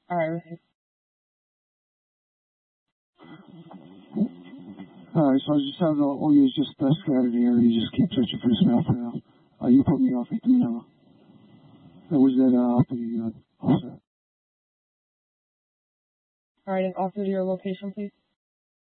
All right, received. All right, so I just have all you just scattered here. You just keep searching for the smell for now. You put me off 18 hour. That was that officer. All right, and officer, your location, please.